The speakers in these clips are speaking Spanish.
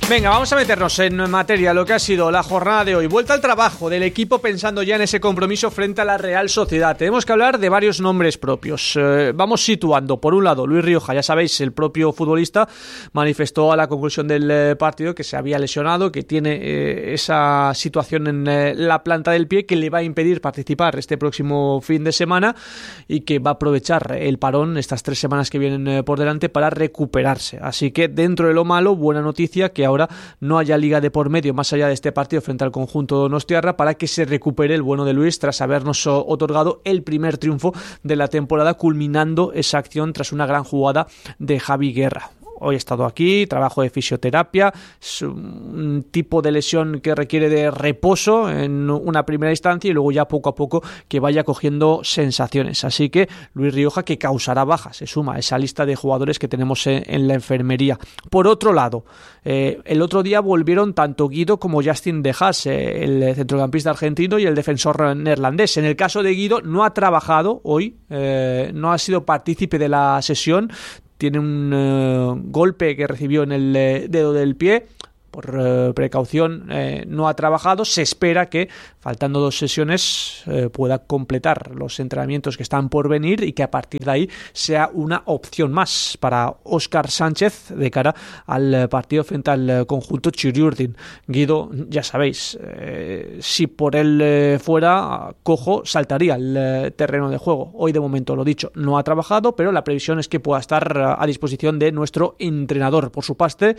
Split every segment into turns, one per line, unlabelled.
Venga, vamos a meternos en materia lo que ha sido la jornada de hoy. Vuelta al trabajo del equipo pensando ya en ese compromiso frente a la Real Sociedad. Tenemos que hablar de varios nombres propios. Vamos situando. Por un lado, Luis Rioja, ya sabéis, el propio futbolista manifestó a la conclusión del partido que se había lesionado, que tiene esa situación en la planta del pie que le va a impedir participar este próximo fin de semana y que va a aprovechar el parón, estas 3 semanas que vienen por delante, para recuperarse. Así que dentro de lo malo, buena noticia que ahora no haya liga de por medio más allá de este partido frente al conjunto donostiarra para que se recupere el bueno de Luis tras habernos otorgado el primer triunfo de la temporada, culminando esa acción tras una gran jugada de Javi Guerra. Hoy he estado aquí, trabajo de fisioterapia, es un tipo de lesión que requiere de reposo en una primera instancia y luego ya poco a poco que vaya cogiendo sensaciones. Así que Luis Rioja, que causará bajas, se suma a esa lista de jugadores que tenemos en la enfermería. Por otro lado, el otro día volvieron tanto Guido como Justin De Haas, el centrocampista argentino y el defensor neerlandés. En el caso de Guido no ha trabajado hoy, no ha sido partícipe de la sesión. Tiene un golpe que recibió en el dedo del pie. Por precaución no ha trabajado. Se espera que, faltando 2 sesiones, pueda completar los entrenamientos que están por venir y que a partir de ahí sea una opción más para Óscar Sánchez de cara al partido frente al conjunto Chiriurdin. Guido, ya sabéis, si por él fuera cojo, saltaría al terreno de juego. Hoy de momento, lo dicho, no ha trabajado, pero la previsión es que pueda estar a disposición de nuestro entrenador. Por su parte,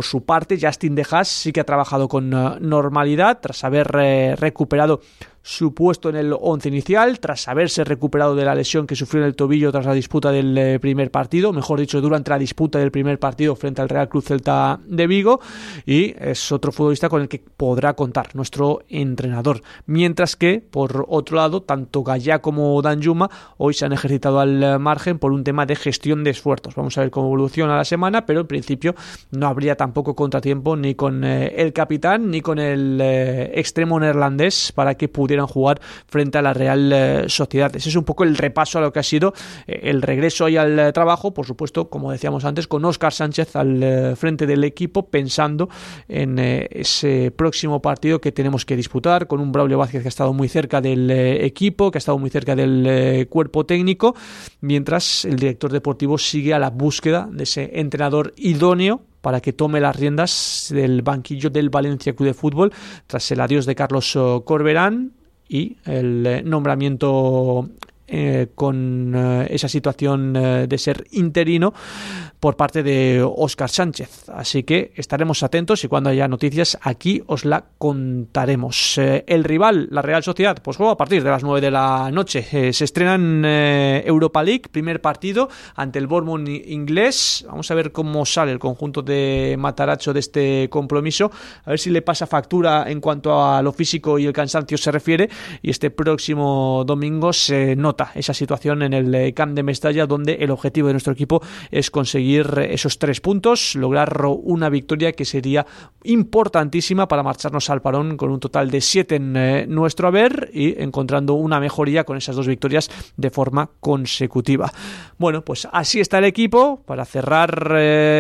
Justin De Haas sí que ha trabajado con normalidad tras haber recuperado su puesto en el 11 inicial, tras haberse recuperado de la lesión que sufrió en el tobillo tras la disputa del primer partido, mejor dicho, durante la disputa del primer partido frente al Real Club Celta de Vigo, y es otro futbolista con el que podrá contar nuestro entrenador. Mientras que, por otro lado, tanto Gallá como Danjuma hoy se han ejercitado al margen por un tema de gestión de esfuerzos. Vamos a ver cómo evoluciona la semana, pero en principio no habría tampoco contratiempo ni con el capitán ni con el extremo neerlandés para que pudieran jugar frente a la Real Sociedad. Ese es un poco el repaso a lo que ha sido el regreso ahí al trabajo, por supuesto, como decíamos antes, con Óscar Sánchez al frente del equipo, pensando en ese próximo partido que tenemos que disputar, con un Braulio Vázquez que ha estado muy cerca del equipo, que ha estado muy cerca del cuerpo técnico, mientras el director deportivo sigue a la búsqueda de ese entrenador idóneo para que tome las riendas del banquillo del Valencia Club de Fútbol tras el adiós de Carlos Corberán y el nombramiento con esa situación de ser interino por parte de Óscar Sánchez. Así que estaremos atentos y cuando haya noticias aquí os la contaremos. El rival, la Real Sociedad, pues juega a partir de las 9 de la noche. Se estrena en Europa League, primer partido ante el Bournemouth inglés. Vamos a ver cómo sale el conjunto de Matarazzo de este compromiso, a ver si le pasa factura en cuanto a lo físico y el cansancio se refiere, y este próximo domingo se nota esa situación en el Camp de Mestalla, donde el objetivo de nuestro equipo es conseguir esos 3 puntos, lograr una victoria que sería importantísima para marcharnos al parón con un total de 7 en nuestro haber y encontrando una mejoría con esas 2 victorias de forma consecutiva. Bueno, pues así está el equipo. Para cerrar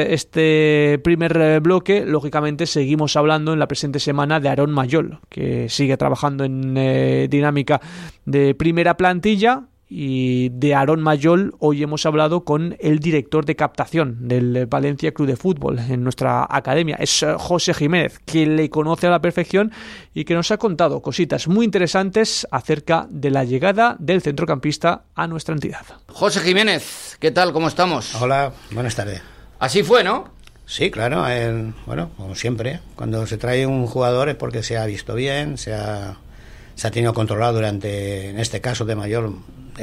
este primer bloque, lógicamente seguimos hablando en la presente semana de Aarón Mayol, que sigue trabajando en dinámica de primera plantilla. Y de Aarón Mayol hoy hemos hablado con el director de captación del Valencia Club de Fútbol en nuestra academia. Es José Jiménez, que le conoce a la perfección y que nos ha contado cositas muy interesantes acerca de la llegada del centrocampista a nuestra entidad.
José Jiménez, ¿qué tal? ¿Cómo estamos?
Hola, buenas tardes.
Así fue, ¿no?
Sí, claro. Bueno, como siempre, cuando se trae un jugador es porque se ha visto bien, se ha tenido controlado durante, en este caso de Mayol,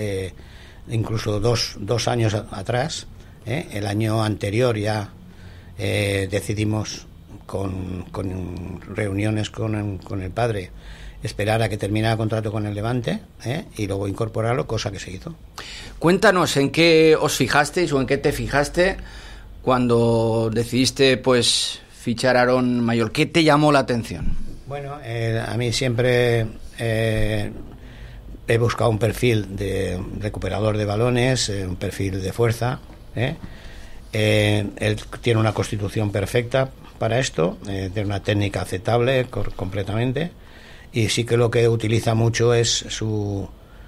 incluso dos años atrás. El año anterior ya decidimos con reuniones con el padre esperar a que terminara el contrato con el Levante y luego incorporarlo, cosa que se hizo.
Cuéntanos en qué os fijasteis o en qué te fijaste cuando decidiste pues fichar a Aarón Mayol. ¿Qué te llamó la atención?
Bueno, a mí siempre he buscado un perfil de recuperador de balones, un perfil de fuerza, Él tiene una constitución perfecta para esto, tiene una técnica aceptable completamente, y sí que lo que utiliza mucho es su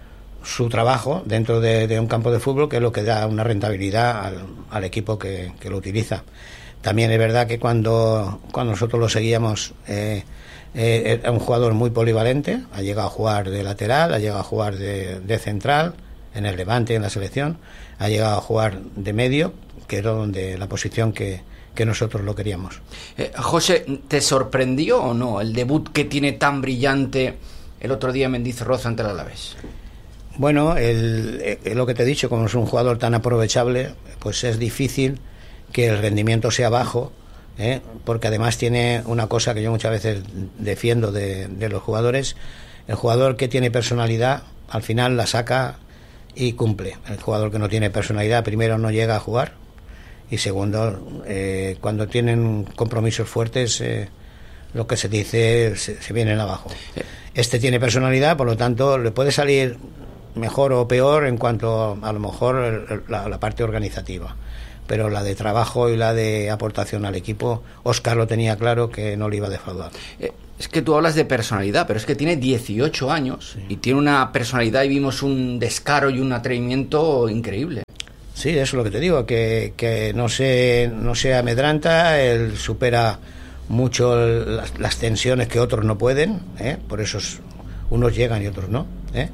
trabajo dentro de un campo de fútbol, que es lo que da una rentabilidad al equipo que lo utiliza. También es verdad que cuando nosotros lo seguíamos, era un jugador muy polivalente, ha llegado a jugar de lateral, ha llegado a jugar de central en el Levante, en la selección, ha llegado a jugar de medio, que era la posición que nosotros lo queríamos.
José, ¿te sorprendió o no el debut que tiene tan brillante el otro día Mendizorroza ante el Alavés?
Bueno, lo que te he dicho, como es un jugador tan aprovechable, pues es difícil que el rendimiento sea bajo, porque además tiene una cosa que yo muchas veces defiendo de los jugadores: el jugador que tiene personalidad al final la saca y cumple. El jugador que no tiene personalidad, primero, no llega a jugar, y segundo, cuando tienen compromisos fuertes, lo que se dice se vienen abajo. Este tiene personalidad, por lo tanto le puede salir mejor o peor en cuanto a lo mejor la parte organizativa, pero la de trabajo y la de aportación al equipo, Óscar lo tenía claro que no le iba a defraudar.
Es que tú hablas de personalidad, pero es que tiene 18 años, sí, y tiene una personalidad, y vimos un descaro y un atrevimiento increíble.
Sí, eso es lo que te digo, que no se amedranta, él supera mucho las tensiones que otros no pueden, por eso unos llegan y otros no,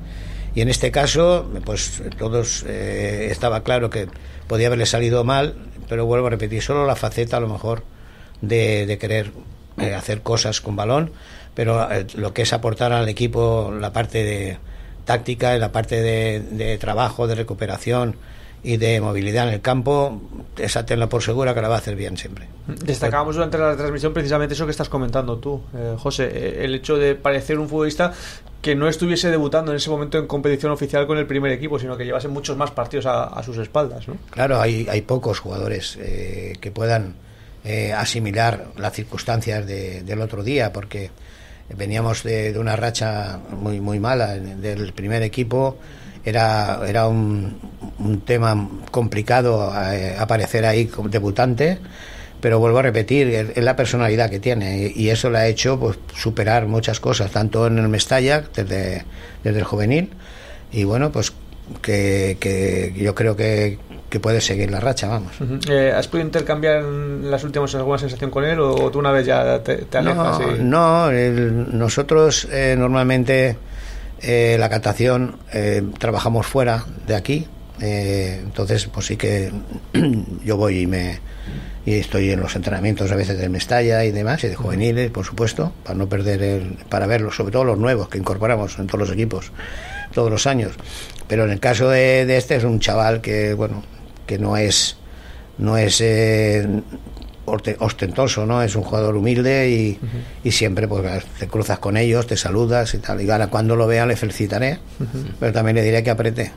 y en este caso, pues todos, estaba claro que podía haberle salido mal, pero vuelvo a repetir, solo la faceta a lo mejor de querer hacer cosas con balón, pero lo que es aportar al equipo, la parte de táctica y la parte de trabajo, de recuperación y de movilidad en el campo, esa tenla por segura que la va a hacer bien siempre.
Destacábamos durante la transmisión precisamente eso que estás comentando tú, José, el hecho de parecer un futbolista que no estuviese debutando en ese momento en competición oficial con el primer equipo, sino que llevase muchos más partidos a sus espaldas, ¿no?
Claro, hay pocos jugadores que puedan asimilar las circunstancias del otro día, porque veníamos de una racha muy, muy mala del primer equipo. Era un tema complicado aparecer ahí como debutante, pero vuelvo a repetir, es la personalidad que tiene, y eso le ha hecho pues superar muchas cosas, tanto en el Mestalla desde el juvenil, y bueno, pues que yo creo que puede seguir la racha, vamos.
¿Has podido intercambiar en las últimas alguna sensación con él, o tú una vez ya te alejas?
No, nosotros normalmente la captación trabajamos fuera de aquí, entonces pues sí que yo voy y estoy en los entrenamientos a veces del Mestalla y demás, y de juveniles, por supuesto, para no perder para verlos, sobre todo los nuevos que incorporamos en todos los equipos todos los años. Pero en el caso de este, es un chaval que bueno, que no es ostentoso, ¿no? Es un jugador humilde y siempre pues te cruzas con ellos, te saludas y tal, y ahora cuando lo vea le felicitaré, pero también le diré que apriete.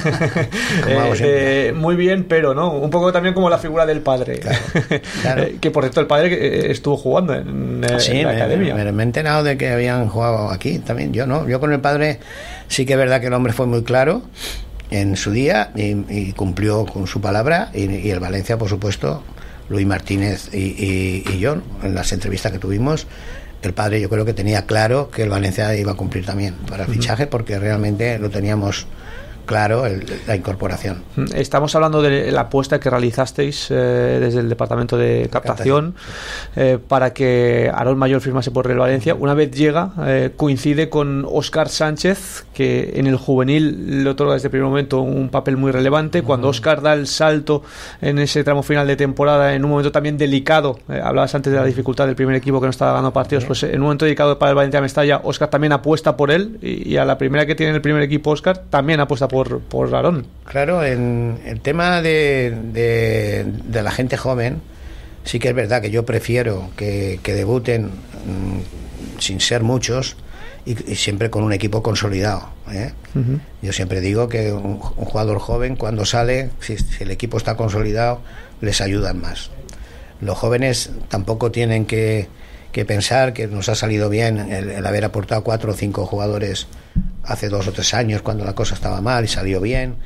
Muy bien, pero no, un poco también como la figura del padre.
Claro.
Que por cierto el padre estuvo jugando en la academia.
Me he enterado de que habían jugado aquí también. Yo con el padre sí que es verdad que el hombre fue muy claro en su día y cumplió con su palabra, y el Valencia, por supuesto, Luis Martínez y yo, en las entrevistas que tuvimos, el padre yo creo que tenía claro que el Valencia iba a cumplir también para el fichaje, porque realmente lo teníamos claro, la incorporación.
Estamos hablando de la apuesta que realizasteis desde el departamento de captación para que Aarón Mayor firmase por Real Valencia. Una vez llega, coincide con Óscar Sánchez, que en el juvenil le otorga desde el primer momento un papel muy relevante. Cuando Óscar da el salto en ese tramo final de temporada, en un momento también delicado, hablabas antes de la dificultad del primer equipo que no estaba ganando partidos, pues en un momento delicado para el Valencia Mestalla, Óscar también apuesta por él, y a la primera que tiene el primer equipo Óscar también apuesta por Aarón.
Claro, en el tema de la gente joven, sí que es verdad que yo prefiero que debuten sin ser muchos y siempre con un equipo consolidado, Yo siempre digo que un jugador joven, cuando sale, si el equipo está consolidado, les ayudan más. Los jóvenes tampoco tienen que pensar que nos ha salido bien el haber aportado 4 o 5 jugadores hace 2 o 3 años cuando la cosa estaba mal y salió bien,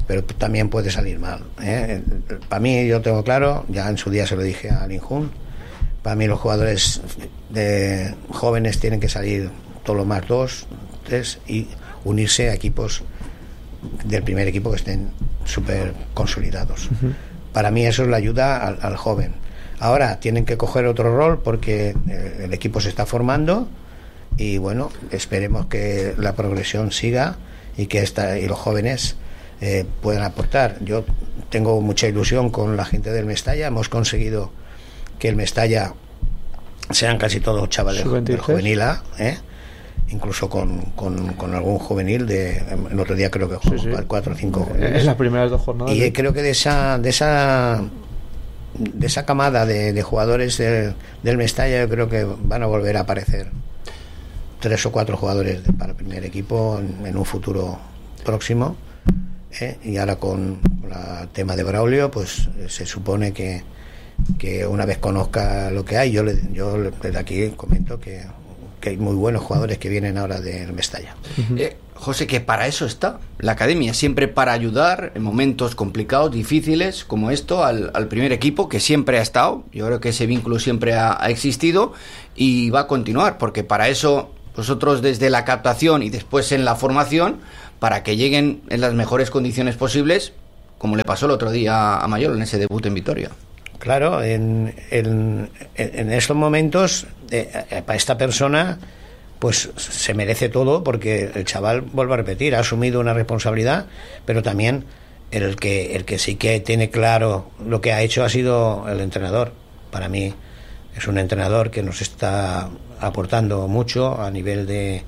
pero también puede salir mal, ¿eh? Para mí, yo tengo claro, ya en su día se lo dije a Linjun, para mí los jugadores de jóvenes tienen que salir todos los más 2, 3 y unirse a equipos del primer equipo que estén súper consolidados. Para mí eso es la ayuda al joven. Ahora tienen que coger otro rol porque el equipo se está formando y bueno, esperemos que la progresión siga y que y los jóvenes puedan aportar. Yo tengo mucha ilusión con la gente del Mestalla. Hemos conseguido que el Mestalla sean casi todos chavales del juvenil A, incluso con algún juvenil el otro día creo que jugamos 4 o 5 juveniles.
Es las primeras 2 jornadas.
Y creo que de esa camada de jugadores del Mestalla, yo creo que van a volver a aparecer 3 o 4 jugadores para el primer equipo en un futuro próximo, y ahora con el tema de Braulio, pues se supone que una vez conozca lo que hay, yo desde aquí comento que hay muy buenos jugadores que vienen ahora del Mestalla.
José, que para eso está la academia, siempre para ayudar en momentos complicados, difíciles como esto al primer equipo, que siempre ha estado. Yo creo que ese vínculo siempre ha existido y va a continuar, porque para eso vosotros desde la captación y después en la formación, para que lleguen en las mejores condiciones posibles, como le pasó el otro día a Mayol en ese debut en Vitoria.
Claro, en estos momentos, para esta persona, pues se merece todo, porque el chaval, vuelvo a repetir, ha asumido una responsabilidad, pero también el que sí que tiene claro lo que ha hecho ha sido el entrenador. Para mí es un entrenador que nos está aportando mucho a nivel de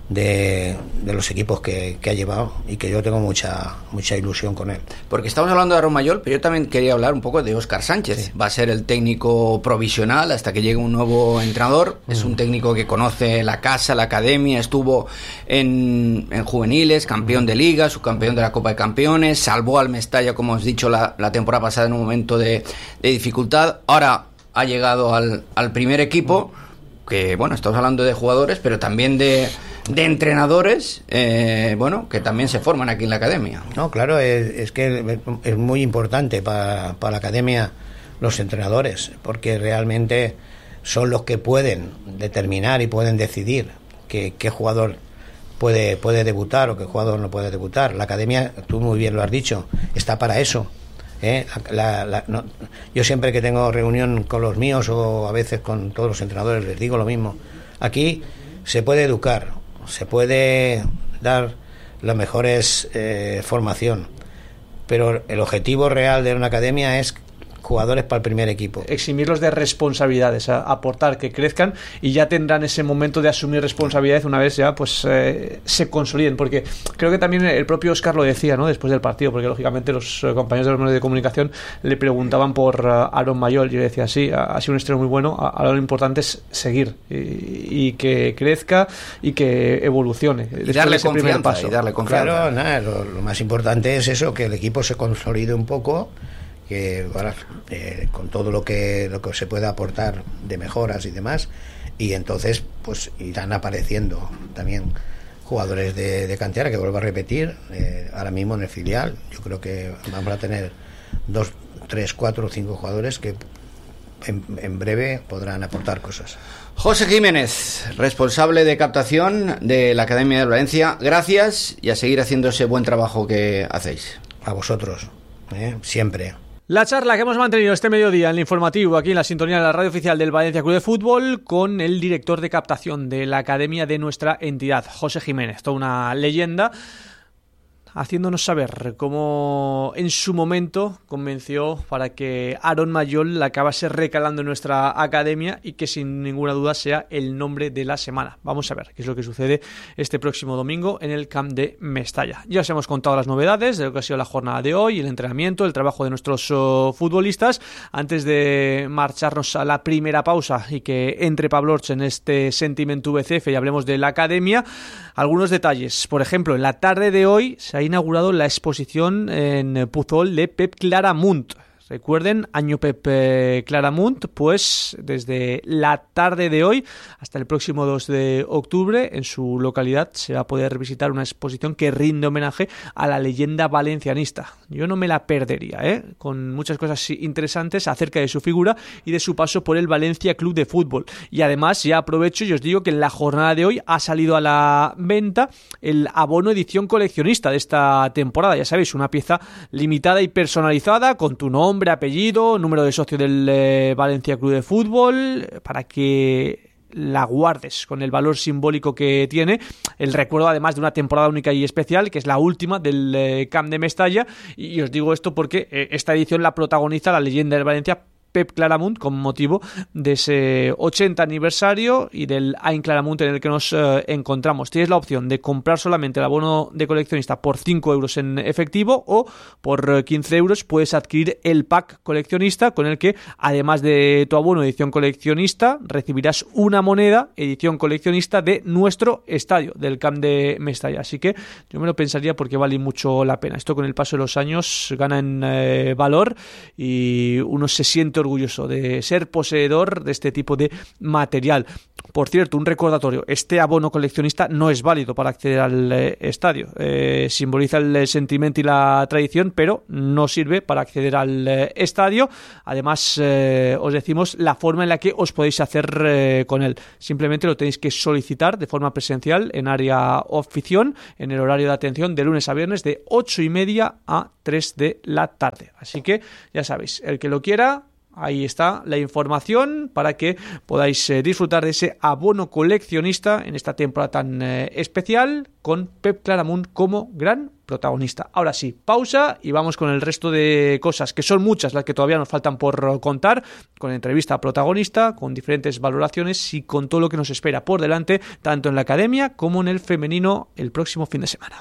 los equipos que ha llevado, y que yo tengo mucha ilusión con él.
Porque estamos hablando de Aaron Mayol, pero yo también quería hablar un poco de Óscar Sánchez. Sí. Va a ser el técnico provisional hasta que llegue un nuevo entrenador. Es un técnico que conoce la casa, la academia, estuvo en juveniles, campeón de liga, subcampeón de la Copa de Campeones, salvó al Mestalla, como os he dicho, la temporada pasada en un momento de dificultad. Ahora ha llegado al primer equipo, que bueno, estamos hablando de jugadores, pero también de entrenadores, que también se forman aquí en la academia.
No, claro, es que es muy importante para la academia los entrenadores, porque realmente son los que pueden determinar y pueden decidir qué jugador puede debutar o qué jugador no puede debutar. La academia, tú muy bien lo has dicho, está para eso. Yo siempre que tengo reunión con los míos o a veces con todos los entrenadores les digo lo mismo. Aquí se puede educar, se puede dar la mejores formación, pero el objetivo real de una academia es jugadores para el primer equipo.
Eximirlos de responsabilidades, aportar, que crezcan, y ya tendrán ese momento de asumir responsabilidades una vez ya pues se consoliden, porque creo que también el propio Óscar lo decía, ¿no?, después del partido, porque lógicamente los compañeros de los medios de comunicación le preguntaban por Aaron Mayol, y yo decía, sí, ha sido un estreno muy bueno, ahora lo importante es seguir y que crezca y que evolucione
y darle confianza,
Claro, nada, lo más importante es eso, que el equipo se consolide un poco, que bueno, con todo lo que se pueda aportar de mejoras y demás, y entonces pues irán apareciendo también jugadores de cantera, que vuelvo a repetir, ahora mismo en el filial yo creo que vamos a tener 2, 3, 4 o 5 jugadores que en breve podrán aportar cosas.
José Jiménez, responsable de captación de la Academia de Valencia, gracias, y a seguir haciendo ese buen trabajo que hacéis.
A vosotros, siempre.
La charla que hemos mantenido este mediodía en el informativo, aquí en la sintonía de la radio oficial del Valencia Club de Fútbol, con el director de captación de la academia de nuestra entidad, José Jiménez, toda una leyenda, haciéndonos saber cómo en su momento convenció para que Aaron Mayol la acabase recalando en nuestra academia y que sin ninguna duda sea el nombre de la semana. Vamos a ver qué es lo que sucede este próximo domingo en el camp de Mestalla. Ya os hemos contado las novedades de lo que ha sido la jornada de hoy, el entrenamiento, el trabajo de nuestros futbolistas. Antes de marcharnos a la primera pausa y que entre Pablo Orch en este Sentiment VCF y hablemos de la academia, algunos detalles. Por ejemplo, en la tarde de hoy se ha inaugurado la exposición en Puzol de Pep Claramunt. Recuerden, año Pep Claramunt, pues desde la tarde de hoy hasta el próximo 2 de octubre en su localidad se va a poder visitar una exposición que rinde homenaje a la leyenda valencianista. Yo no me la perdería, con muchas cosas interesantes acerca de su figura y de su paso por el Valencia Club de Fútbol. Y además ya aprovecho y os digo que en la jornada de hoy ha salido a la venta el abono edición coleccionista de esta temporada. Ya sabéis, una pieza limitada y personalizada con tu nombre, apellido, número de socio del Valencia Club de Fútbol, para que la guardes con el valor simbólico que tiene, el recuerdo además de una temporada única y especial, que es la última del Camp de Mestalla. Y os digo esto porque esta edición la protagoniza la leyenda del Valencia, Pep Claramunt, con motivo de ese 80 aniversario y del Any Claramunt en el que nos encontramos. Tienes la opción de comprar solamente el abono de coleccionista por 5 euros en efectivo, o por 15 euros puedes adquirir el pack coleccionista, con el que además de tu abono edición coleccionista recibirás una moneda edición coleccionista de nuestro estadio, del Camp de Mestalla. Así que yo me lo pensaría porque vale mucho la pena. Esto con el paso de los años gana en valor y uno se siente orgulloso de ser poseedor de este tipo de material. Por cierto, un recordatorio: este abono coleccionista no es válido para acceder al estadio. Simboliza el sentimiento y la tradición, pero no sirve para acceder al estadio. Además, os decimos la forma en la que os podéis hacer con él. Simplemente lo tenéis que solicitar de forma presencial en área afición, en el horario de atención de lunes a viernes de 8:30 a 3 de la tarde. Así que ya sabéis, el que lo quiera, ahí está la información para que podáis disfrutar de ese abono coleccionista en esta temporada tan especial, con Pep Claramunt como gran protagonista. Ahora sí, pausa y vamos con el resto de cosas, que son muchas las que todavía nos faltan por contar, con entrevista a protagonista, con diferentes valoraciones y con todo lo que nos espera por delante, tanto en la academia como en el femenino el próximo fin de semana.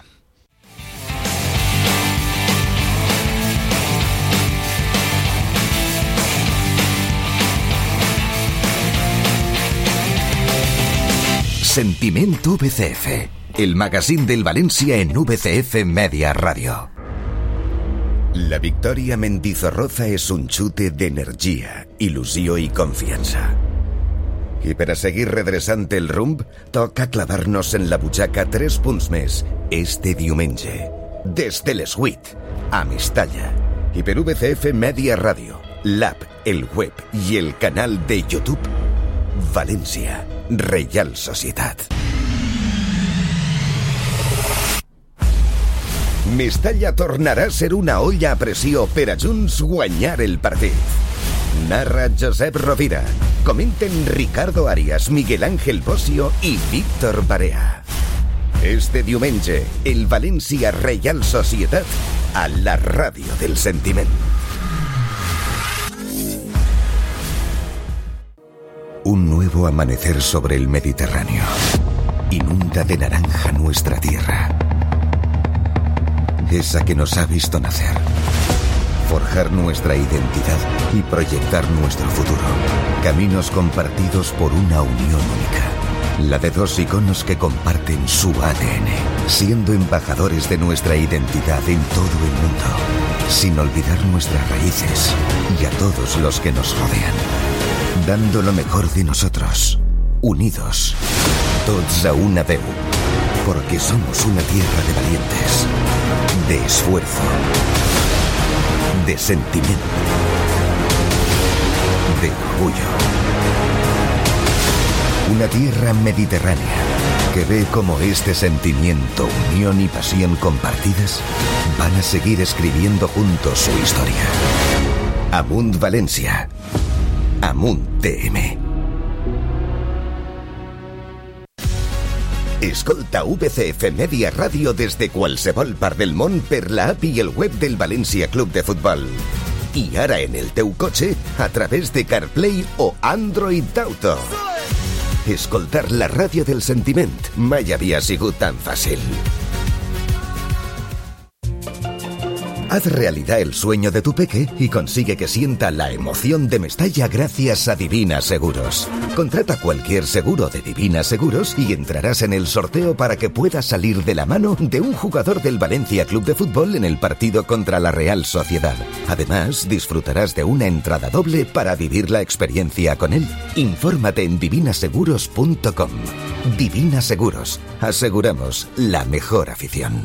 Sentiment VCF, el magazine del Valencia en VCF Media Radio. La victòria Mendizorroza és un xute d'energia, il·lusió i confiança. I per a seguir redreçant el rumb, toca clavar-nos en la butxaca 3 punts més este diumenge. Des de les 8, a Mestalla. I per VCF Media Radio, l'app, el web i el canal de YouTube, València, Reial Societat. Mestalla tornarà a ser una olla a pressió per a junts guanyar el partit. Narra Josep Rovira. Comenten Ricardo Arias, Miguel Ángel Bossio i Víctor Barea. Este diumenge, el València Reial Societat a la ràdio del sentiment. Un nuevo amanecer sobre el Mediterráneo. Inunda de naranja nuestra tierra. Esa que nos ha visto nacer. Forjar nuestra identidad y proyectar nuestro futuro. Caminos compartidos por una unión única. La de dos iconos que comparten su ADN, siendo embajadores de nuestra identidad en todo el mundo, sin olvidar nuestras raíces y a todos los que nos rodean. Dando lo mejor de nosotros, unidos, tots a una veu, porque somos una tierra de valientes, de esfuerzo, de sentimiento, de orgullo. Una tierra mediterránea que ve como este sentimiento, unión y pasión compartidas van a seguir escribiendo juntos su historia. Amunt València. Amunt TM. Escolta VCF Media Radio des de qualsevol part del món per la app i el web del València Club de Futbol. I ara en el teu cotxe a través de CarPlay o Android Auto. Escoltar la ràdio del sentiment mai havia sigut tan fàcil. Haz realidad el sueño de tu peque y consigue que sienta la emoción de Mestalla gracias a Divina Seguros. Contrata cualquier seguro de Divina Seguros y entrarás en el sorteo para que puedas salir de la mano de un jugador del Valencia Club de Fútbol en el partido contra la Real Sociedad. Además, disfrutarás de una entrada doble para vivir la experiencia con él. Infórmate en divinaseguros.com. Divina Seguros. Aseguramos la mejor afición.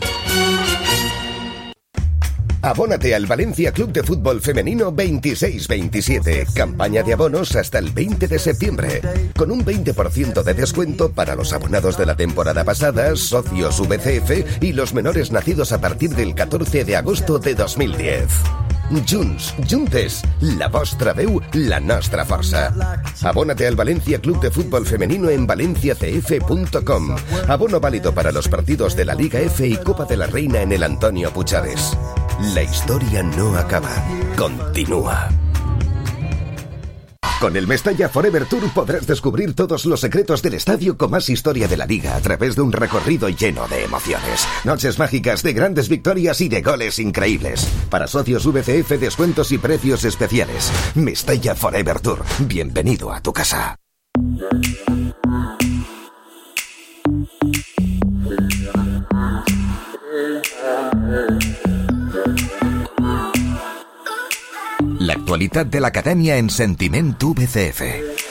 Abónate al Valencia Club de Fútbol Femenino 26-27. Campaña de abonos hasta el 20 de septiembre. Con un 20% de descuento para los abonados de la temporada pasada, socios VCF y los menores nacidos a partir del 14 de agosto de 2010. Junts, juntes, la vostra veu, la nostra força. Abónate al Valencia Club de Fútbol Femenino en valenciacf.com. Abono válido para los partidos de la Liga F y Copa de la Reina en el Antonio Puchades. La historia no acaba, continúa. Con el Mestalla Forever Tour podrás descubrir todos los secretos del estadio con más historia de la liga a través de un recorrido lleno de emociones. Noches mágicas de grandes victorias y de goles increíbles. Para socios VCF, descuentos y precios especiales. Mestalla Forever Tour. Bienvenido a tu casa. L'actualitat de l'acadèmia en Sentiment VCF.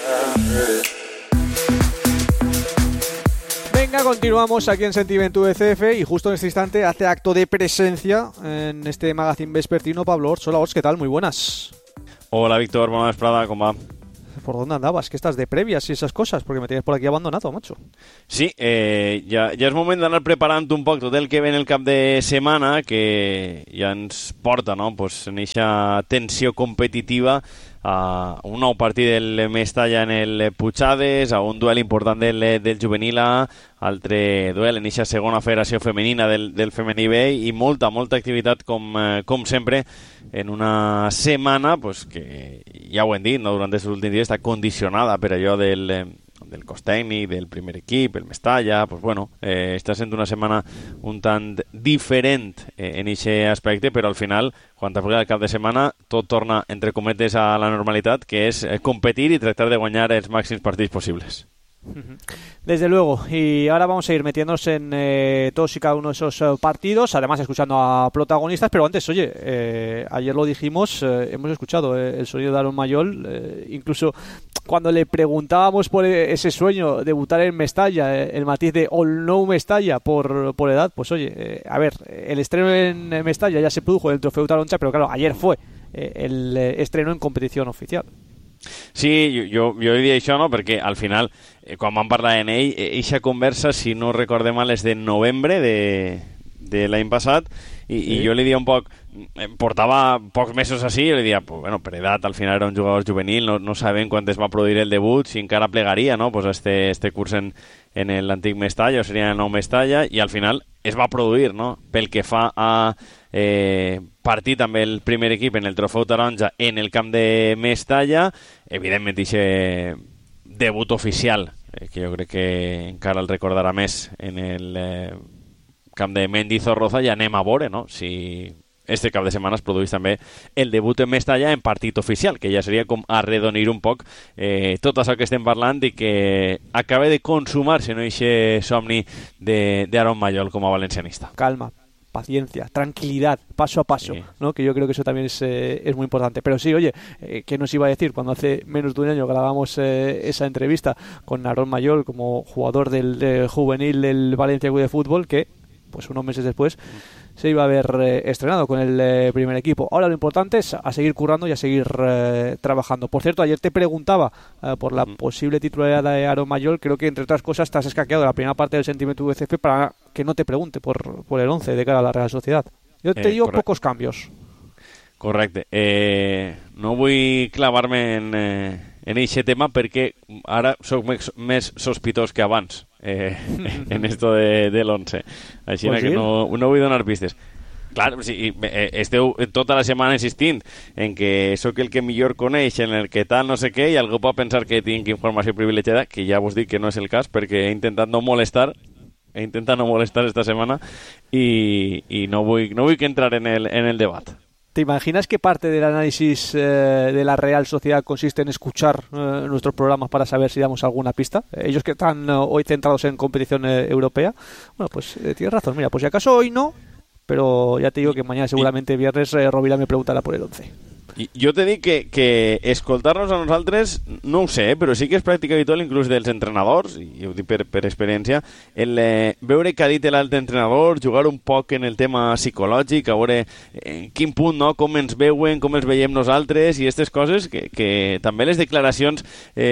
Venga, continuamos aquí en Sentiment VCF y justo en este instante hace acto de presencia en este magazine vespertino Pablo Orts. Hola Orts, ¿qué tal? Muy buenas.
Hola Víctor, bona vesprada, com va?
¿Por dónde andabas? ¿Qué estás de previas y esas cosas? Porque me tienes por aquí abandonado, macho.
Sí, ja és moment d'anar preparant un poc tot el que ve en el cap de setmana, que ja ens porta, no?, pues, en aquesta tensió competitiva a un nou partit del Mestalla en el Puchades, a un duel important del juvenil A, altre duel en aquesta segona federació femenina del femení B i molta activitat com sempre en una setmana pues, que ja ho hem dit, no? Durant els últims dies està condicionada per allò del cos tècnic, del primer equip, el Mestalla, pues bueno, està sent una setmana un tant diferent en aquest aspecte, però al final, quan t'aplica el cap de setmana, tot torna, entre cometes, a la normalitat, que és competir i tractar de guanyar els màxims partits possibles.
Desde luego, y ahora vamos a ir metiéndonos en todos y cada uno de esos partidos, además escuchando a protagonistas, pero antes, oye, ayer lo dijimos, hemos escuchado el sonido de Aaron Mayol, incluso cuando le preguntábamos por ese sueño, debutar en Mestalla, el matiz de All No Mestalla por edad, pues oye, a ver, el estreno en Mestalla ya se produjo en el Trofeu Taroncha, pero claro, ayer fue el estreno en competición oficial.
Sí, jo diria això, no?, perquè al final, quan vam parlar en ell, eixa conversa, si no recordem mal, és de novembre de l'any passat, i jo li dia un poc, portava pocs mesos així, i li dia, pues, bueno, per edat, al final era un jugador juvenil, no sabem quan es va produir el debut, si encara plegaria, no?, pues este curs en l'antic Mestalla, o seria el nou Mestalla, i al final es va produir, no?, pel que fa a partit amb el primer equip en el Trofeu Taronja en el camp de Mestalla, evidentment aquest debut oficial, que jo crec que encara el recordarà més en el camp de Mendizorroza, ja anem a veure, no?, si este cap de setmana es produeix també el debut en Mestalla en partit oficial, que ja seria com arredonir un poc tot això que estem parlant i que acaba de consumar-se, no?, aquest somni d'Aaron Mayol com a valencianista.
Calma, paciencia, tranquilidad, paso a paso, sí, ¿no? Que yo creo que eso también es muy importante. Pero sí, oye, ¿qué nos iba a decir cuando hace menos de un año grabamos esa entrevista con Aaron Mayol como jugador del juvenil del Valencia Club de Fútbol, que pues unos meses después se iba a haber estrenado con el primer equipo? Ahora lo importante es a seguir currando y a seguir trabajando. Por cierto, ayer te preguntaba por la posible titularidad de Aaron Mayol. Creo que entre otras cosas te has escaqueado de la primera parte del Sentiment VCF para que no te pregunte por el 11 de cara a la Real Sociedad. Yo te digo correcte. Pocos cambios. Correcte.
No vull clavar-me en aquest tema perquè ara soc més sospitós que abans en esto de l'11. Així pues que no vull donar pistes. Clar, sí, esteu tota la setmana insistint en que sóc el que millor coneix, en el que tal no sé què, i algú pot pensar que tinc informació privilegiada, que ja vos dic que no és el cas, perquè he intentat no molestar he intentat no molestar esta semana y no voy que entrar en el debate.
¿Te imaginas que parte del análisis de la Real Sociedad consiste en escuchar nuestros programas para saber si damos alguna pista? Ellos que están hoy centrados en competición europea. Bueno, pues tienes razón. Mira, pues si acaso hoy no, pero ya te digo que mañana seguramente viernes Rovira me preguntará por el 11.
Jo t'he dit que escoltar-nos a nosaltres, no ho sé, però sí que és pràctica habitual inclús dels entrenadors, i ho dic per experiència, el veure què ha dit l'altre entrenador, jugar un poc en el tema psicològic, a veure en quin punt, no? Com ens veuen, com els veiem nosaltres, i aquestes coses que també les declaracions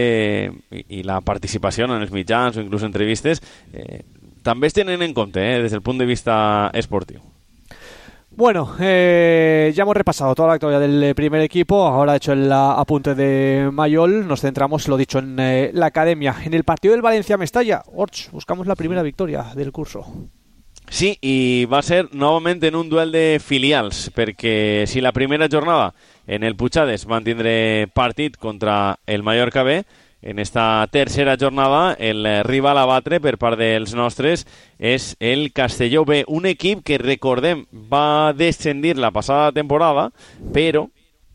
i la participació en els mitjans o inclús entrevistes també es tenen en compte des del punt de vista esportiu.
Bueno, ya hemos repasado toda la actualidad del primer equipo. Ahora hecho el apunte de Mayol, nos centramos, lo dicho, en la academia. En el partido del Valencia-Mestalla, buscamos la primera victoria del curso.
Sí, i va ser novament en un duel de filials, perquè si la primera jornada en el Puigades van tindre partit contra el Mallorca B, en esta tercera jornada el rival a batre per part dels nostres és el Castelló B, un equip que, recordem, va descendir la passada temporada, però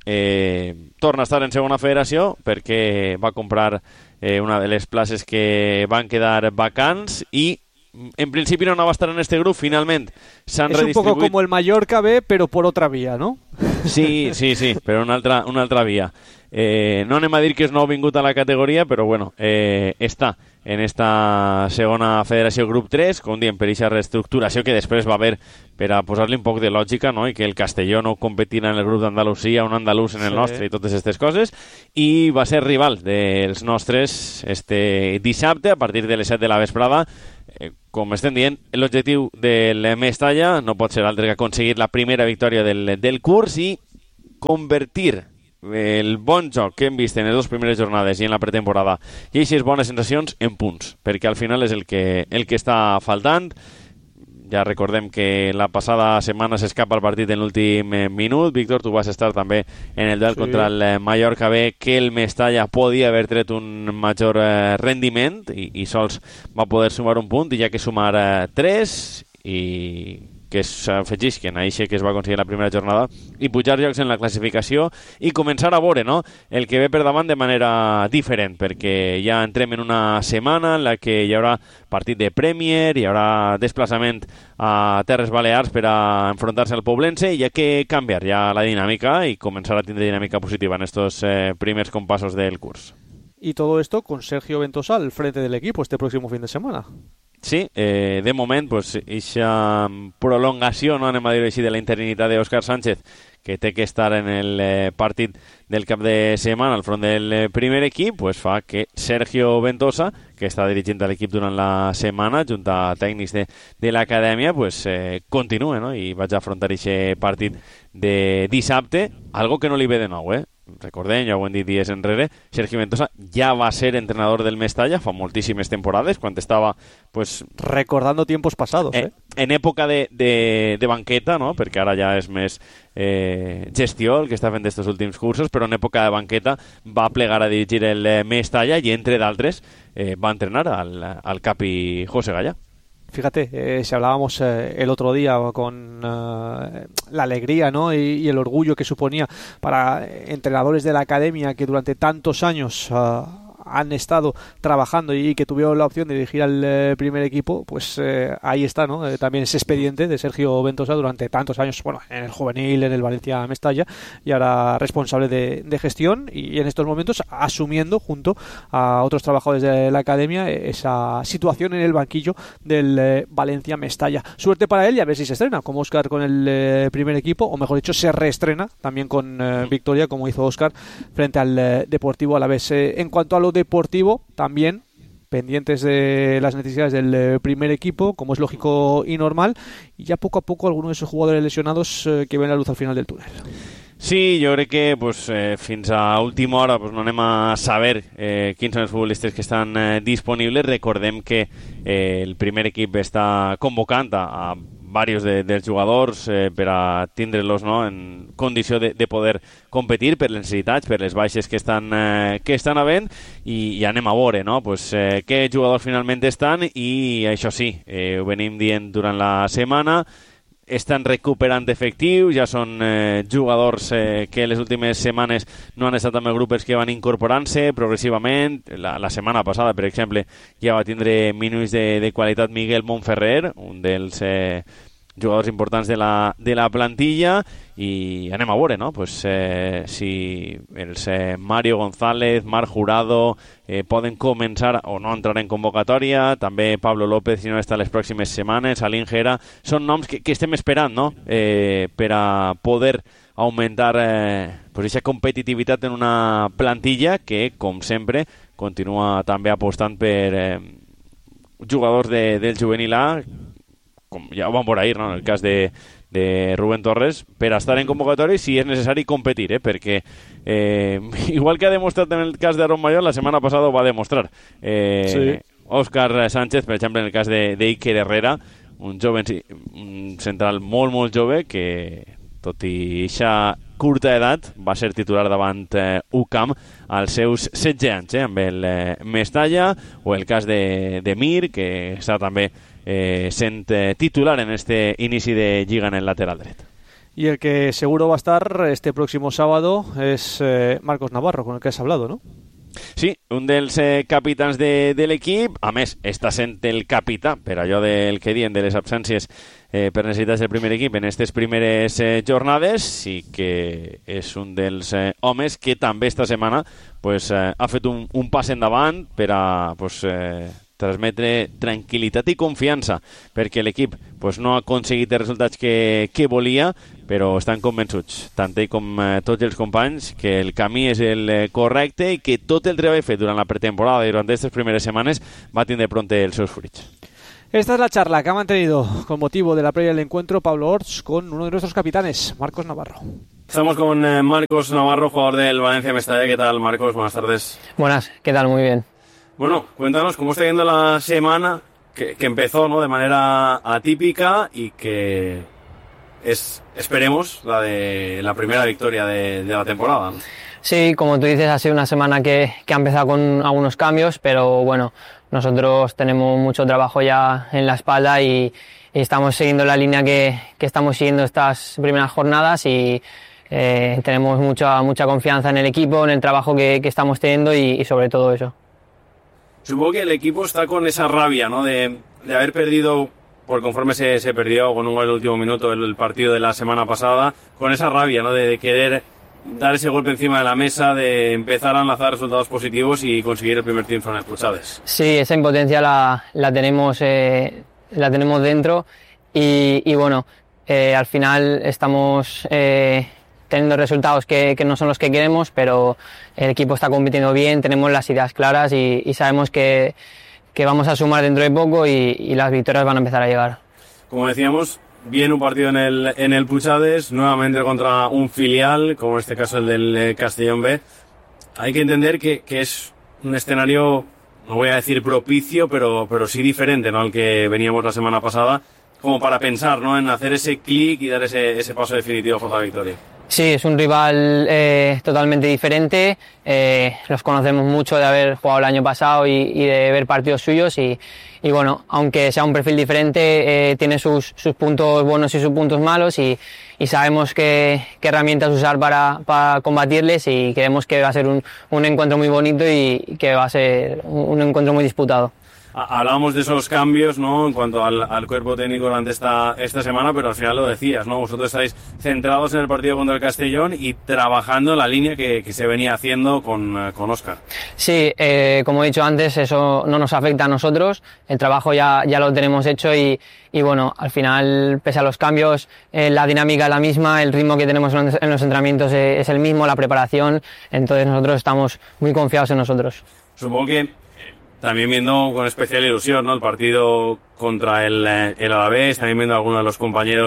torna a estar en segona federació perquè va comprar una de les places que van quedar vacants i en principi no va a estar en este grupo, finalmente s'han redistribuït.
Es un poco como el Mallorca B, pero por otra vía, ¿no?
Sí, pero una altra vía. No anem a dir que és nou vingut a la categoria, però bueno, està en esta segona federació grup 3, com diem, per aquesta reestructuració que després va haver per a posar-li un poc de lògica, no? I que el Castelló no competirà en el grup d'Andalusia, un andalús en el nostre i totes aquestes coses, i va ser rival dels nostres este dissabte a partir de les 7 de la vesprada. Com estem dient, l'objectiu del Mestalla no pot ser altre que aconseguir la primera victòria del curs i convertir el bon joc que hem vist en les dues primeres jornades i en la pretemporada i aquestes bones sensacions en punts, perquè al final és el que està faltant. Ja recordem que la passada setmana s'escapa el partit en l'últim minut. Víctor, tu vas estar també en el duel contra el Mallorca B, que el Mestalla podia haver tret un major rendiment i sols va poder sumar un punt, i ja que sumar 3 i que s'afegisquen a això que es va aconseguir la primera jornada i pujar llocs en la classificació i començar a veure, no?, el que ve per davant de manera diferent, perquè ja entrem en una setmana en la que hi haurà partit de Premier, hi haurà desplaçament a Terres Balears per a enfrontar-se al Poblense, i hi ha que canviar ja la dinàmica i començar a tindre dinàmica positiva en estos primers compassos del curs.
Y todo esto con Sergio Ventosa al frente del equipo este próximo fin de semana.
Sí, de moment, pues, aquesta prolongació, no anem a dir així, de la interinitat d'Òscar Sánchez, que té que estar en el partit del cap de setmana al front del primer equip, pues fa que Sergio Ventosa, que està dirigint l'equip durant la setmana, junt a tècnics de l'acadèmia, pues, continua, no?, i vaig a afrontar aquest partit de dissabte, algo que no li ve de nou, Recordem, ja ho hem dit dies enrere, Sergio Ventosa ja va ser entrenador del Mestalla fa moltíssimes temporades, quan estava, pues,
recordando tiempos pasados,
en època de banqueta, no?, perquè ara ja és més gestió el que està fent d'estos últims cursos, però en època de banqueta va plegar a dirigir el Mestalla i, entre d'altres, va entrenar al capi José Gallá.
Fíjate, si hablábamos el otro día con la alegría, ¿no?, y el orgullo que suponía para entrenadores de la academia que durante tantos años han estado trabajando y que tuvieron la opción de dirigir al primer equipo, pues ahí está, ¿no? También ese expediente de Sergio Ventosa durante tantos años, bueno, en el juvenil, en el Valencia Mestalla, y ahora responsable de gestión, y en estos momentos asumiendo junto a otros trabajadores de la academia esa situación en el banquillo del Valencia Mestalla. Suerte para él, y a ver si se estrena como Óscar con el primer equipo, o mejor dicho, se reestrena también con victoria, como hizo Óscar frente al Deportivo Alavés. En cuanto a lo deportivo, también pendientes de las necesidades del primer equipo, como es lógico y normal, y ya poco a poco algunos de esos jugadores lesionados que ven la luz al final del túnel.
Sí, jo crec que fins a última hora no anem a saber quins són els futbolistes que estan disponibles. Recordem que el primer equip està convocant a diversos dels jugadors per a tindre-los en condició de poder competir per les necessitats, per les baixes que estan havent, i anem a veure què jugadors finalment estan, i això sí, ho venim dient durant la setmana, estan recuperant efectius, ja són jugadors que les últimes setmanes no han estat amb el grup, que van incorporant-se progressivament. La setmana passada, per exemple, ja va tindre minuts de qualitat Miguel Montferrer, un dels jugadors importants de la plantilla, i anem a veure si els Mario González, Marc Jurado poden començar o no entrar en convocatòria, també Pablo López si no està les pròximes setmanes, Alín Gera, són noms que estem esperant per a poder augmentar aquesta competitivitat en una plantilla que, com sempre, continua també apostant per jugadors del juvenil A, com ja ho vam veure ahir, en el cas de Rubén Torres, per a estar en convocatòria si és necessari competir, perquè igual que ha demostrat en el cas d'Aaron Mayor, la setmana passada ho va demostrar. Sí. Òscar Sánchez, per exemple, en el cas d'Iker Herrera, un central molt, molt jove que, tot i aquesta curta edat, va ser titular davant UCAM als seus 16 anys, amb el Mestalla, o el cas de Mir, que està també sent titular en este inici de Lliga en el lateral dret.
Y el que seguro va a estar este próximo sábado es Marcos Navarro, con el que has hablado, ¿no?
Sí, un dels capitans de l'equip, a més, està sent el capità, per allò del que diuen de les absències per necessitats del primer equip en aquestes primeres jornades, i que és un dels homes que també esta setmana ha fet un pas endavant per a transmetre tranquil·litat i confiança, perquè l'equip no ha aconseguit els resultats que volia, però estan convençuts, tant ell com tots els companys, que el camí és el correcte i que tot el treball fet durant la pretemporada i durant aquestes primeres setmanes va tindre pronte els seus fruits.
Esta es la charla que ha mantenido con motivo de la previa del encuentro Pablo Orts con uno de nuestros capitanes, Marcos Navarro.
Estamos con Marcos Navarro, jugador del Valencia Mestalla. ¿Qué tal, Marcos? Buenas tardes.
Buenas, ¿qué tal? Muy bien.
Bueno, cuéntanos cómo está yendo la semana que empezó de manera atípica y que es, esperemos, la primera victoria de la temporada, ¿no?
Sí, como tú dices, ha sido una semana que ha empezado con algunos cambios, pero bueno, nosotros tenemos mucho trabajo ya en la espalda y estamos siguiendo la línea que estamos siguiendo estas primeras jornadas, y tenemos mucha confianza en el equipo, en el trabajo que estamos teniendo y sobre todo eso.
Supongo que el equipo está con esa rabia, ¿no? De haber perdido, por conforme se perdió con un gol en el último minuto el partido de la semana pasada, con esa rabia, ¿no? De querer dar ese golpe encima de la mesa, de empezar a enlazar resultados positivos y conseguir el primer triunfo en el Puigdàlber.
Sí, esa impotencia la tenemos dentro y bueno, al final estamos teniendo resultados que no son los que queremos, pero el equipo está compitiendo bien, tenemos las ideas claras y sabemos que vamos a sumar dentro de poco y las victorias van a empezar a llegar.
Como decíamos, viene un partido en el Puigdàlber, nuevamente contra un filial, como en este caso el del Castellón B. Hay que entender que es un escenario, no voy a decir propicio, pero sí diferente, ¿no?, al que veníamos la semana pasada, como para pensar, ¿no?, en hacer ese clic y dar ese paso definitivo por la victoria.
Sí, es un rival totalmente diferente, los conocemos mucho de haber jugado el año pasado y de ver partidos suyos y bueno, aunque sea un perfil diferente, tiene sus puntos buenos y sus puntos malos y sabemos qué herramientas usar para combatirles, y creemos que va a ser un encuentro muy bonito y que va a ser un encuentro muy disputado.
Hablábamos de esos cambios, ¿no?, en cuanto al cuerpo técnico durante esta semana, pero al final lo decías, ¿no? Vosotros estáis centrados en el partido contra el Castellón y trabajando en la línea que se venía haciendo con Óscar.
Sí, como he dicho antes, eso no nos afecta a nosotros, el trabajo ya lo tenemos hecho y bueno, al final, pese a los cambios, la dinámica es la misma, el ritmo que tenemos en los entrenamientos es el mismo, la preparación, entonces nosotros estamos muy confiados en nosotros.
Supongo que también viendo con especial ilusión, ¿no?, el partido contra el Alavés, también viendo a algunos de los compañeros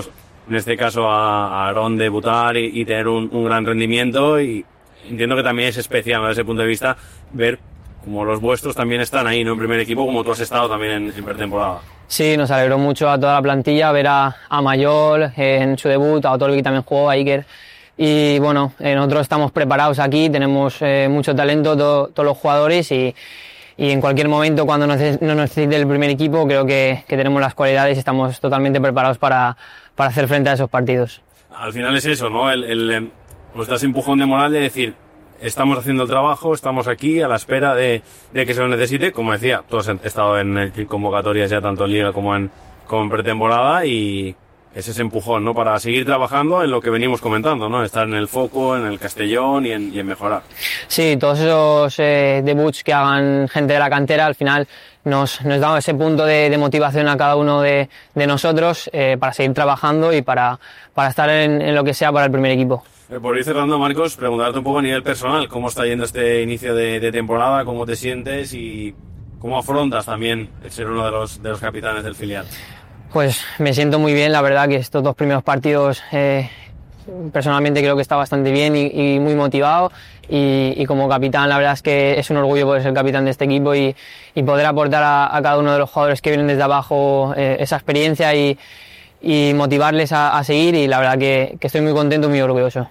en este caso a Aarón debutar y tener un gran rendimiento, y entiendo que también es especial, ¿no?, desde ese punto de vista, ver como los vuestros también están ahí, ¿no?, en primer equipo, como tú has estado también en pretemporada.
Sí, nos alegró mucho a toda la plantilla ver a Mayol en su debut, a Otolo, que también jugó, a Iker. Y bueno, nosotros estamos preparados aquí, tenemos mucho talento, todos los jugadores, y en cualquier momento, cuando nos necesite el primer equipo, creo que tenemos las cualidades y estamos totalmente preparados para hacer frente a esos partidos.
Al final es eso, ¿no? Pues das empujón de moral de decir, estamos haciendo el trabajo, estamos aquí a la espera de que se lo necesite. Como decía, tú has estado en convocatorias ya tanto en Liga como en pretemporada, y es ese empujón, ¿no?, para seguir trabajando en lo que venimos comentando, ¿no?, estar en el foco, en el Castellón y en mejorar.
Sí, todos esos debuts que hagan gente de la cantera al final nos da ese punto de motivación a cada uno de nosotros para seguir trabajando y para estar en lo que sea para el primer equipo.
Por ir cerrando, Marcos, preguntarte un poco a nivel personal, ¿cómo está yendo este inicio de temporada? ¿Cómo te sientes y cómo afrontas también el ser uno de los capitanes del filial?
Pues me siento muy bien, la verdad que estos 2 primeros partidos personalmente creo que está bastante bien y muy motivado, y como capitán la verdad es que es un orgullo poder ser capitán de este equipo y poder aportar a cada uno de los jugadores que vienen desde abajo esa experiencia y motivarles a seguir, y la verdad que estoy muy contento y muy orgulloso.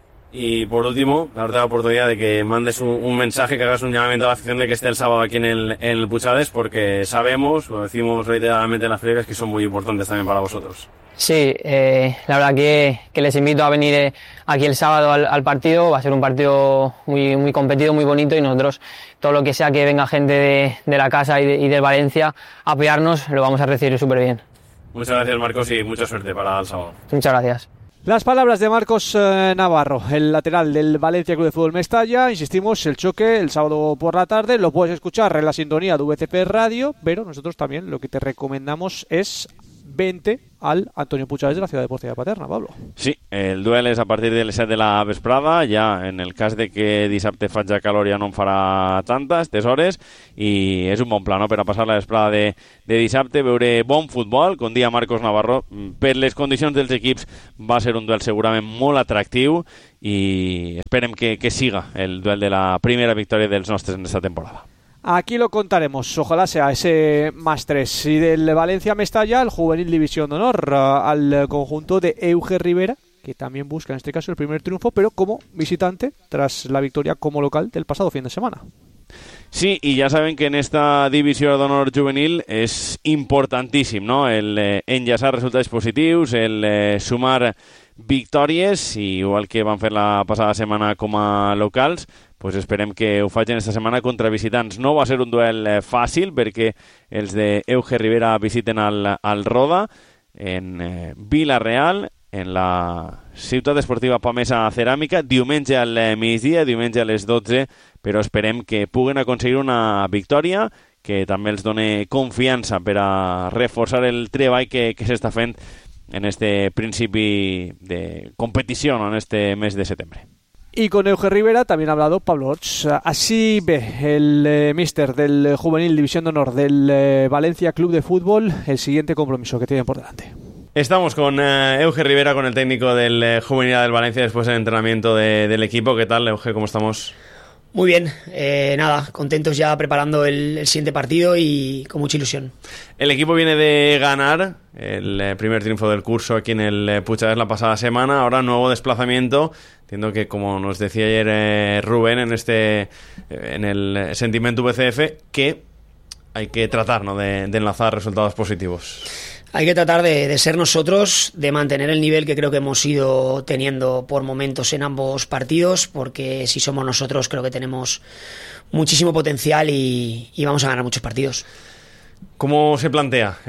Y por último, darte la oportunidad de que mandes un mensaje, que hagas un llamamiento a la afición de que esté el sábado aquí en el Puchades, porque sabemos, lo decimos reiteradamente en las previas, que son muy importantes también para vosotros. Sí,
la verdad que les invito a venir aquí el sábado al partido. Va a ser un partido muy, muy competido, muy bonito, y nosotros todo lo que sea que venga gente de la casa y de Valencia a apoyarnos, lo vamos a recibir súper bien.
Muchas gracias, Marcos, y mucha suerte para el sábado.
Muchas gracias.
Las palabras de Marcos Navarro, el lateral del Valencia Club de Fútbol Mestalla. Insistimos, el choque el sábado por la tarde lo puedes escuchar en la sintonía de VCP Radio, pero nosotros también lo que te recomendamos es vente al Antonio Puchades de la ciudad deportiva de Paterna, Pablo.
Sí, el duel és a partir de les 7 de la vesprada, ja en el cas de que dissabte faci calor ja no en farà tanta, aquestes hores, i és un bon pla, no?, per a passar la vesprada de dissabte, veure bon futbol, com dia Marcos Navarro. Per les condicions dels equips va ser un duel segurament molt atractiu, i esperem que siga el duel de la primera victòria dels nostres en esta temporada.
Aquí lo contaremos, ojalá sea ese +3. Y del Valencia Mestalla, el Juvenil División de Honor, al conjunto de Euge Rivera, que también busca en este caso el primer triunfo, pero como visitante, tras la victoria como local del pasado fin de semana.
Sí, i ja saben que en esta divisió d'honor juvenil és importantíssim, no?, el enllaçar resultats positius, el sumar victòries, i igual que van fer la passada setmana com a locals, pues esperem que ho facin esta setmana contra visitants. No va ser un duel fàcil, perquè els de Euge Rivera visiten al Roda, en Vila-real, en la ciutat esportiva Pamesa Ceràmica, diumenge al migdia, diumenge a les 12, però esperem que puguen aconseguir una victòria que també els doni confiança per a reforçar el treball que s'està fent en este principi de competició, ¿no?, en este mes de setembre.
Y con Euge Rivera también ha hablado Pablo Orts. Así ve el míster del Juvenil División de Honor del Valencia Club de Fútbol el siguiente compromiso que tienen por delante.
Estamos con Euge Rivera, con el técnico del Juvenil del Valencia, después del entrenamiento del equipo. ¿Qué tal, Euge? ¿Cómo estamos?
Muy bien, nada, contentos ya preparando el siguiente partido y con mucha ilusión.
El equipo viene de ganar el primer triunfo del curso aquí en el Puchades la pasada semana, ahora nuevo desplazamiento. Entiendo que, como nos decía ayer Rubén en el Sentimiento VCF, que hay que tratar, ¿no?, de enlazar resultados positivos.
Hay que tratar de ser nosotros, de mantener el nivel que creo que hemos ido teniendo por momentos en ambos partidos, porque si somos nosotros creo que tenemos muchísimo potencial y vamos a ganar muchos partidos.
¿Cómo se plantea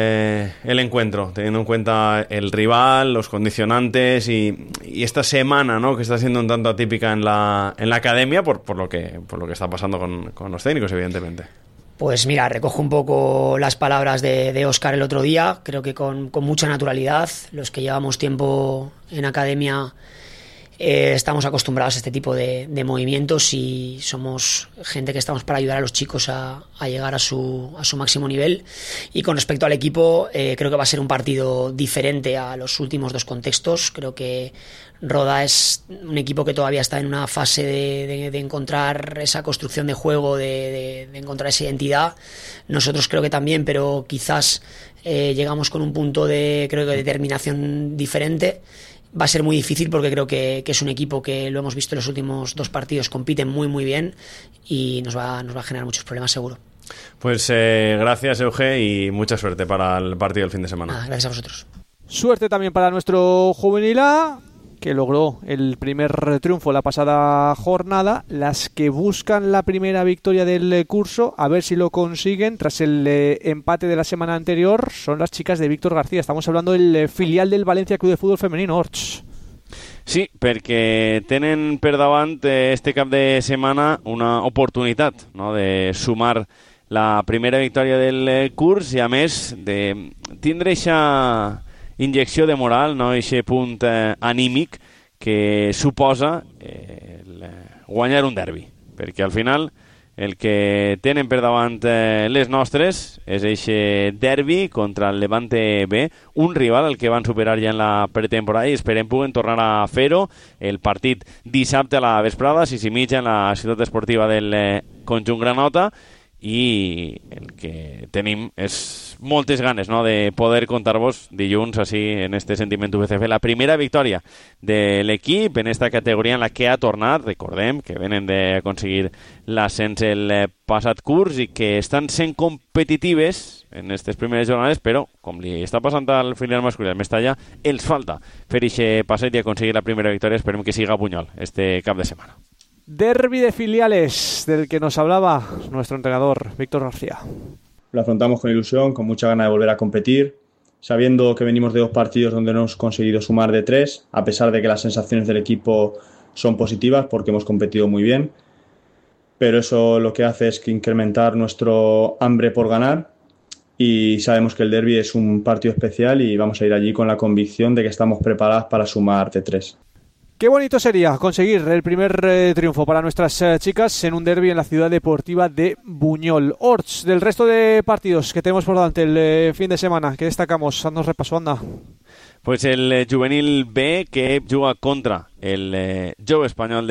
el encuentro, teniendo en cuenta el rival, los condicionantes y esta semana, ¿no?, que está siendo un tanto atípica en la academia por lo que está pasando con los técnicos, evidentemente?
Pues mira, recojo un poco las palabras de Óscar el otro día, creo que con mucha naturalidad. Los que llevamos tiempo en academia estamos acostumbrados a este tipo de movimientos y somos gente que estamos para ayudar a los chicos a llegar a su máximo nivel. Y con respecto al equipo, creo que va a ser un partido diferente a los últimos dos contextos. Creo que Roda es un equipo que todavía está en una fase de encontrar esa construcción de juego, de encontrar esa identidad. Nosotros creo que también, pero quizás llegamos con un punto de determinación diferente. Va a ser muy difícil porque creo que es un equipo que, lo hemos visto en los últimos dos partidos, compite muy muy bien y nos va a generar muchos problemas seguro.
Pues gracias, Euge, y mucha suerte para el partido del fin de semana.
Gracias a vosotros.
Suerte también para nuestro Juvenil A, que logró el primer triunfo la pasada jornada. Las que buscan la primera victoria del curso, a ver si lo consiguen tras el empate de la semana anterior, son las chicas de Víctor García. Estamos hablando del filial del Valencia Club de Fútbol Femenino, Orts.
Sí, perquè tenen per davant este cap de setmana una oportunitat, no?, de sumar la primera victòria del curs i, a més, de tindre aquesta injecció de moral, no?, aquest punt anímic que suposa guanyar un derbi, perquè al final el que tenen per davant les nostres és aquest derbi contra el Levante B, un rival al que van superar ja en la pretemporada i esperem puguen tornar a fer-ho. El partit dissabte a la vesprada, 6:30, en la ciutat esportiva del conjunt Granota, i el que tenim és moltes ganes, no?, de poder contar-vos dilluns així en este Sentiment UBCF la primera victòria de l'equip en esta categoria en la que ha tornat. Recordem que venen d'aconseguir l'ascens el passat curs i que estan sent competitives en aquestes primeres jornades, però com li està passant al filial masculí al Mestalla, els falta fer aquest passet i aconseguir la primera victòria. Esperem que siga a Buñol este cap de setmana.
Derbi de filiales del que nos hablaba nuestro entrenador Víctor García.
Lo afrontamos con ilusión, con mucha ganas de volver a competir, sabiendo que venimos de 2 partidos donde no hemos conseguido sumar de 3, a pesar de que las sensaciones del equipo son positivas porque hemos competido muy bien, pero eso lo que hace es que incrementar nuestro hambre por ganar, y sabemos que el derbi es un partido especial y vamos a ir allí con la convicción de que estamos preparadas para sumar de 3.
Qué bonito sería conseguir el primer triunfo para nuestras chicas en un derbi en la ciudad deportiva de Buñol. Orts, del resto de partidos que tenemos por delante el fin de semana, ¿qué destacamos? Haznos repaso, anda.
Pues el juvenil B, que juga contra el Jove Espanyol